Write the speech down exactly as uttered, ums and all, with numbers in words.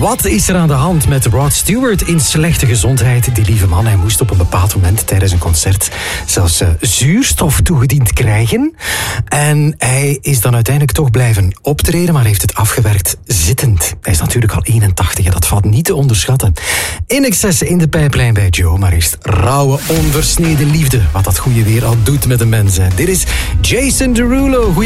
Wat is er aan de hand met Rod Stewart in slechte gezondheid? Die lieve man, hij moest op een bepaald moment tijdens een concert zelfs uh, zuurstof toegediend krijgen. En hij is dan uiteindelijk toch blijven optreden, maar heeft het afgewerkt zittend. Hij is natuurlijk al eenentachtig en dat valt niet te onderschatten. In excess in de pijplijn bij Joe, maar eerst rauwe, onversneden liefde. Wat dat goede weer al doet met de mensen. Dit is Jason Derulo.